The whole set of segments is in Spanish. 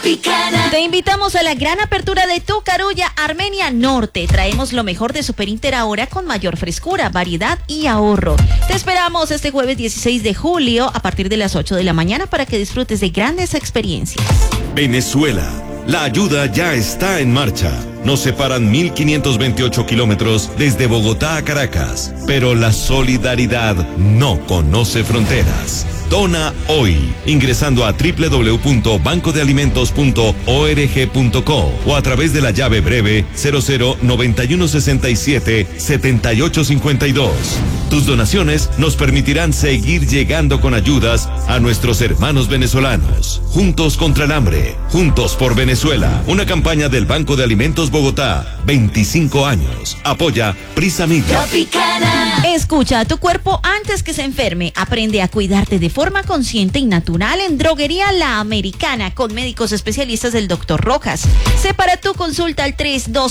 Te invitamos a la gran apertura de Tu Carulla Armenia Norte. Traemos lo mejor de Super Inter ahora con mayor frescura, variedad y ahorro. Te esperamos este jueves 16 de julio a partir de las 8 de la mañana para que disfrutes de grandes experiencias. Venezuela, la ayuda ya está en marcha. Nos separan 1.528 kilómetros desde Bogotá a Caracas, pero la solidaridad no conoce fronteras. Dona hoy, ingresando a www.bancodealimentos.org.co o a través de la llave breve 0091677852. Tus donaciones nos permitirán seguir llegando con ayudas a nuestros hermanos venezolanos. Juntos contra el hambre, juntos por Venezuela. Una campaña del Banco de Alimentos Bogotá, 25 años. Apoya Prisa Media. Escucha a tu cuerpo antes que se enferme. Aprende a cuidarte de forma consciente y natural en Droguería La Americana con médicos especialistas del Dr. Rojas. Separa tu consulta al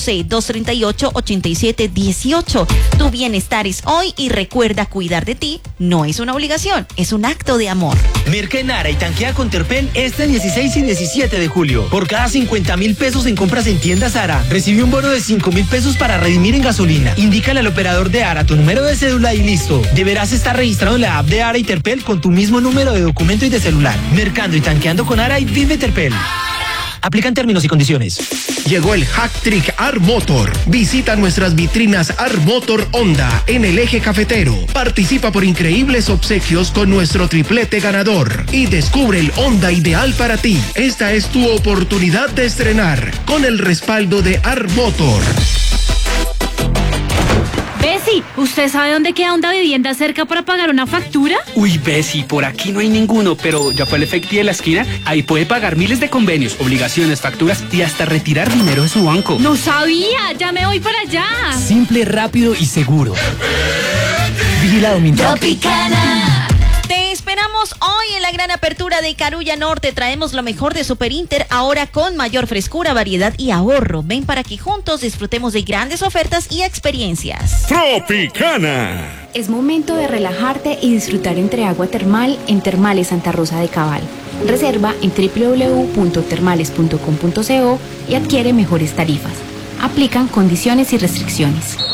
312-238-8718. Tu bienestar es hoy y recuerda, cuidar de ti no es una obligación, es un acto de amor. Merca en Ara y tanquea con Terpel este 16 y 17 de julio. Por cada 50.000 pesos en compras en tiendas Ara, recibe un bono de 5.000 pesos para redimir en gasolina. Indícale al operador de Ara tu número de cédula y listo. Deberás estar registrado en la app de Ara y Terpel con tu mismo número de documento y de celular. Mercando y tanqueando con Ara y Vive Terpel. Aplican términos y condiciones. Llegó el Hack Trick Art Motor. Visita nuestras vitrinas Art Motor Honda en el eje cafetero. Participa por increíbles obsequios con nuestro triplete ganador y descubre el Honda ideal para ti. Esta es tu oportunidad de estrenar con el respaldo de Art Motor. Bessie, ¿usted sabe dónde queda Honda Vivienda cerca para pagar una factura? Uy, Bessie, por aquí no hay ninguno, pero ya fue el Efecti de la esquina. Ahí puede pagar miles de convenios, obligaciones, facturas y hasta retirar dinero de su banco. No sabía, ya me voy para allá. Simple, rápido y seguro. Vigilado Mintra. Te esperamos hoy en la gran apertura de Carulla Norte. Traemos lo mejor de Super Inter ahora con mayor frescura, variedad y ahorro. Ven para que juntos disfrutemos de grandes ofertas y experiencias. Tropicana. Es momento de relajarte y disfrutar entre agua termal en Termales Santa Rosa de Cabal. Reserva en www.termales.com.co y adquiere mejores tarifas. Aplican condiciones y restricciones.